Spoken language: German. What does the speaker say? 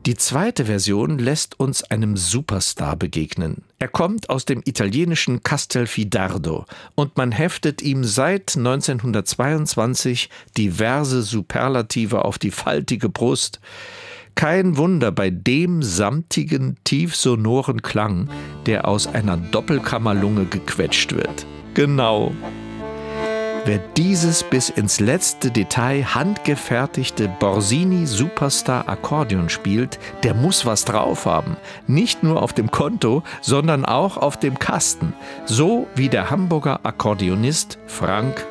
Die zweite Version lässt uns einem Superstar begegnen. Er kommt aus dem italienischen Castelfidardo und man heftet ihm seit 1922 diverse Superlative auf die faltige Brust. Kein Wunder bei dem samtigen, tiefsonoren Klang, der aus einer Doppelkammerlunge gequetscht wird. Genau. Wer dieses bis ins letzte Detail handgefertigte Borsini Superstar Akkordeon spielt, der muss was drauf haben. Nicht nur auf dem Konto, sondern auch auf dem Kasten. So wie der Hamburger Akkordeonist Frank